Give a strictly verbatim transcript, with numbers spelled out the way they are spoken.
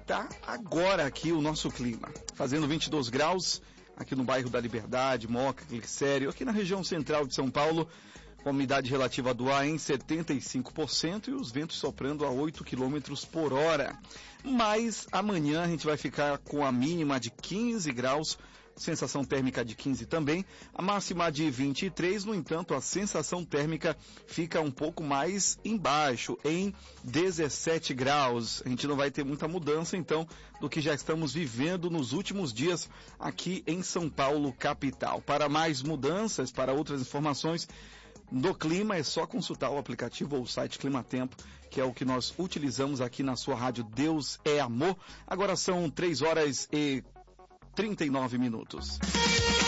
tá agora aqui o nosso clima. Fazendo vinte e dois graus aqui no bairro da Liberdade, Moca, Glicério, aqui na região central de São Paulo, com a umidade relativa do ar em setenta e cinco por cento e os ventos soprando a oito quilômetros por hora. Mas amanhã a gente vai ficar com a mínima de quinze graus, sensação térmica de quinze também, a máxima de vinte e três, no entanto, a sensação térmica fica um pouco mais embaixo, em dezessete graus. A gente não vai ter muita mudança, então, do que já estamos vivendo nos últimos dias aqui em São Paulo, capital. Para mais mudanças, para outras informações do clima, é só consultar o aplicativo ou o site Climatempo, que é o que nós utilizamos aqui na sua rádio Deus é Amor. Agora são três horas e trinta e nove minutos.